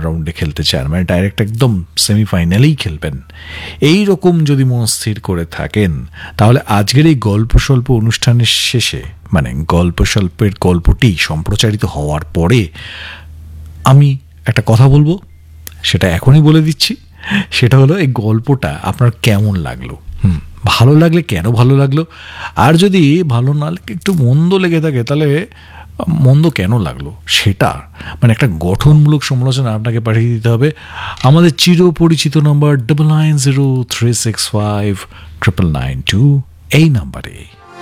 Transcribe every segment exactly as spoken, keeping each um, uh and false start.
রাউন্ডে খেলতে চান, মানে ডাইরেক্ট একদম সেমিফাইনালেই খেলবেন, এই রকম যদি মনস্থির করে থাকেন, তাহলে আজকের এই গল্প স্বল্প অনুষ্ঠানের শেষে, মানে গল্প স্বল্পের গল্পটি সম্প্রচারিত হওয়ার পরে আমি একটা কথা বলবো, সেটা এখনই বলে দিচ্ছি। সেটা হলো, এই গল্পটা আপনার কেমন লাগলো, হুম ভালো লাগলে কেন ভালো লাগলো, আর যদি ভালো না লাগে, একটু মন্দ লেগে থাকে, তাহলে মন্দ কেন লাগলো সেটা, মানে একটা গঠনমূলক সমালোচনা আপনাকে পাঠিয়ে দিতে হবে আমাদের চিরপরিচিত নম্বর double nine zero three six five triple nine two এই নাম্বারে।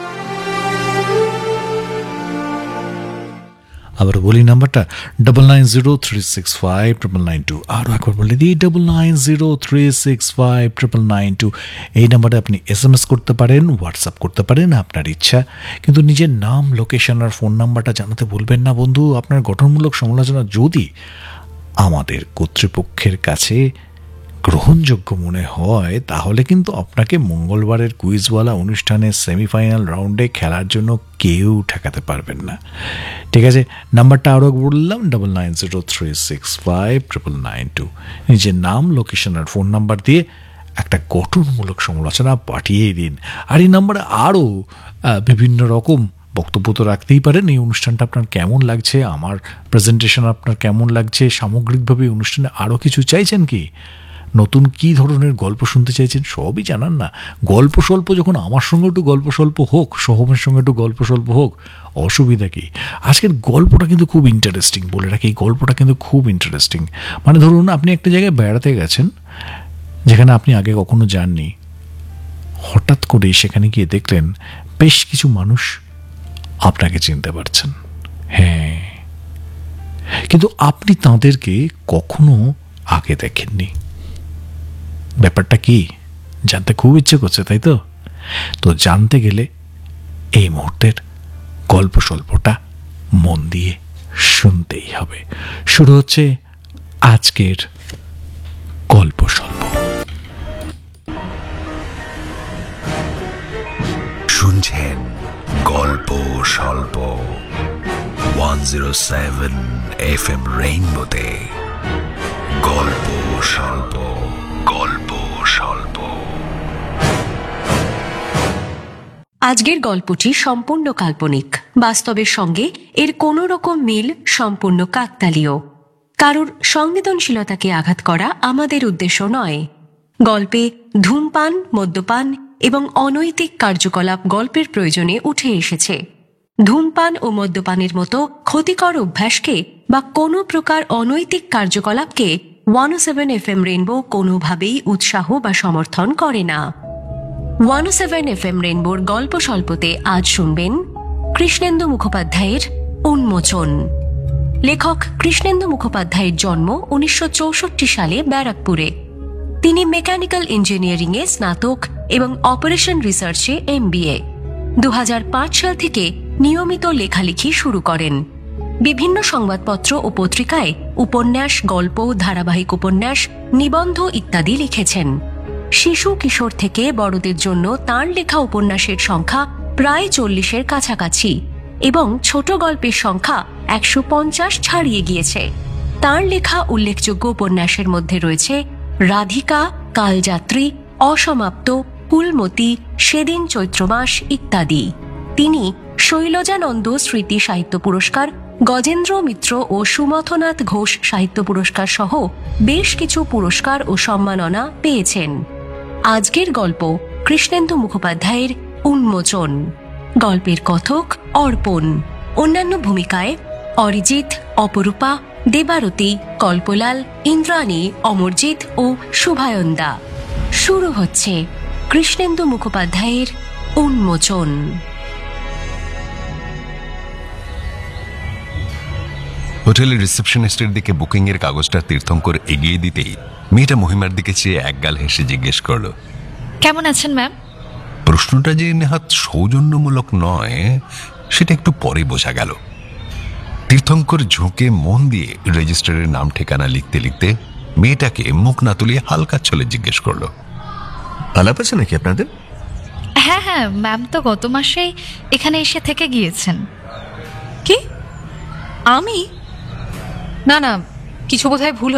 আবার বলি নাম্বারটা double nine zero three six five triple nine two, আরও একবার বলে দিই double nine zero three six five triple nine two. এই নাম্বারে আপনি এস এম এস করতে পারেন, হোয়াটসঅ্যাপ করতে পারেন, আপনার ইচ্ছা, কিন্তু নিজের নাম, লোকেশন আর ফোন নাম্বারটা জানাতে ভুলবেন না বন্ধু। আপনার গঠনমূলক সমালোচনা যদি আমাদের কর্তৃপক্ষের কাছে গ্রহণযোগ্য মনে হয়, তাহলে কিন্তু আপনাকে মঙ্গলবারের কুইজওয়ালা অনুষ্ঠানের সেমিফাইনাল রাউন্ডে খেলার জন্য কেউ ঠেকাতে পারবেন না। ঠিক আছে, নাম্বারটা আরও বললাম double nine zero three six five triple nine two. নিজের নাম, লোকেশন আর ফোন নাম্বার দিয়ে একটা গঠনমূলক সমালোচনা পাঠিয়ে দিন। আর এই নাম্বারে আরও বিভিন্ন রকম বক্তব্য তো রাখতেই পারেন। এই অনুষ্ঠানটা আপনার কেমন লাগছে, আমার প্রেজেন্টেশন আপনার কেমন লাগছে, সামগ্রিকভাবে এই অনুষ্ঠানে আরও কিছু চাইছেন কি, নতুন কী ধরনের গল্প শুনতে চাইছেন, সবই জানান না। গল্প স্বল্প যখন আমার সঙ্গে একটু গল্প স্বল্প হোক, সোহমের সঙ্গে একটু গল্প স্বল্প হোক, অসুবিধা কি। আজকের গল্পটা কিন্তু খুব ইন্টারেস্টিং, বলে রাখি এই গল্পটা কিন্তু খুব ইন্টারেস্টিং। মানে ধরুন আপনি একটা জায়গায় বেড়াতে গেছেন যেখানে আপনি আগে কখনো যাননি, হঠাৎ করেই সেখানে গিয়ে দেখলেন বেশ কিছু মানুষ আপনাকে চিনতে পারছেন, হ্যাঁ, কিন্তু আপনি তাঁদেরকে কখনো আগে দেখেননি। ব্যাপারটা কি জানতে খুব ইচ্ছে করছে, তাই তো? তো জানতে গেলে এই মুহূর্তের গল্প স্বল্পটা মন দিয়ে শুনতেই হবে। শুরু হচ্ছে আজকের গল্প স্বল্প। শুনছেন গল্প স্বল্প one zero seven F M রেইনবোতে। গল্প স্বল্প, গল্প স্বল্প। আজকের গল্পটি সম্পূর্ণ কাল্পনিক, বাস্তবের সঙ্গে এর কোনো রকম মিল সম্পূর্ণ কাকতালীয়। কারোর সংবেদনশীলতাকে আঘাত করা আমাদের উদ্দেশ্য নয়। গল্পে ধূমপান, মদ্যপান এবং অনৈতিক কার্যকলাপ গল্পের প্রয়োজনে উঠে এসেছে। ধূমপান ও মদ্যপানের মতো ক্ষতিকর অভ্যাসকে বা কোনো প্রকার অনৈতিক কার্যকলাপকে ওয়ান ও সেভেন এফ এম রেইনবো কোনোভাবেই উৎসাহ বা সমর্থন করে না। ওয়ান ও সেভেন এফ এম রেইনবোর গল্প স্বল্পতে আজ শুনবেন কৃষ্ণেন্দু মুখোপাধ্যায়ের উন্মোচন। লেখক কৃষ্ণেন্দু মুখোপাধ্যায়ের জন্ম উনিশশো চৌষট্টি সালে ব্যারাকপুরে। তিনি মেকানিক্যাল ইঞ্জিনিয়ারিংয়ে স্নাতক এবং অপারেশন রিসার্চে এম বি এ। দু হাজার পাঁচ সাল থেকে নিয়মিত লেখালেখি শুরু করেন। বিভিন্ন সংবাদপত্র ও পত্রিকায় উপন্যাস, গল্প, ধারাবাহিক উপন্যাস, নিবন্ধ ইত্যাদি লিখেছেন। শিশু কিশোর থেকে বড়দের জন্য তাঁর লেখা উপন্যাসের সংখ্যা প্রায় চল্লিশের কাছাকাছি এবং ছোট গল্পের সংখ্যা একশো পঞ্চাশ ছাড়িয়ে গিয়েছে। তাঁর লেখা উল্লেখযোগ্য উপন্যাসের মধ্যে রয়েছে রাধিকা, কালযাত্রী, অসমাপ্ত, ফুলমতি, সেদিন চৈত্র মাস ইত্যাদি। তিনি শৈলজানন্দ স্মৃতি সাহিত্য পুরস্কার, গজেন্দ্র মিত্র ও সুমথনাথ ঘোষ সাহিত্য পুরস্কার সহ বেশ কিছু পুরস্কার ও সম্মাননা পেয়েছেন। আজকের গল্প কৃষ্ণেন্দু মুখোপাধ্যায়ের উন্মোচন। গল্পের কথক অর্পণ। অন্যান্য ভূমিকায় অরিজিৎ, অপরূপা, দেবারতী, কল্পলাল, ইন্দ্রাণী, অমরজিৎ ও শুভায়ন্দা। শুরু হচ্ছে কৃষ্ণেন্দু মুখোপাধ্যায়ের উন্মোচন। হোটেলের রিসেপশনিস্টের দিকে বুকিং এর কাগজটা তীর্থঙ্কর এগিয়ে দিতেই মেয়েটা মহিমার দিকে চেয়ে একগাল হেসে জিজ্ঞেস করলো, কেমন আছেন ম্যাম? প্রশ্নটা যে নেহাত সৌজন্যমূলক নয় সেটা একটু পরে বোঝা গেল। তীর্থঙ্কর ঝুঁকে মন দিয়ে রেজিস্টারের নাম ঠিকানা লিখতে লিখতে মেয়েটাকে মুখ না তুলিয়ে হালকা ছলে জিজ্ঞেস করলো, আলাপ আছে নাকি আপনাদের? হ্যাঁ হ্যাঁ, ম্যাম তো গত মাসেই এখানে এসে থেকে গিয়েছেন। কি? আমি? না না, কিছু বোধহয় ভুল